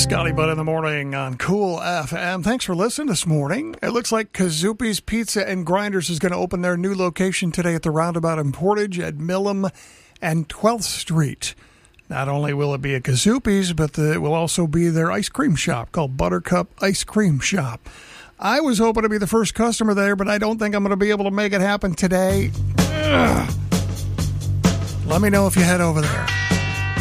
Scotty Butt in the morning on Cool FM. Thanks for listening this morning. It looks like Kazoopi's Pizza and Grinders is going to open their new location today at the Roundabout in Portage at Millam and 12th Street. Not only will it be a Kazoopi's, but it will also be their ice cream shop called Buttercup Ice Cream Shop. I was hoping to be the first customer there, but I don't think I'm going to be able to make it happen today. Ugh. Let me know if you head over there.